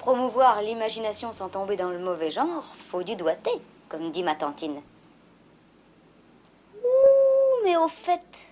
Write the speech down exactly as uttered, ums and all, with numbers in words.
promouvoir l'imagination sans tomber dans le mauvais genre, faut du doigté, comme dit ma tantine. Ouh, mais au fait,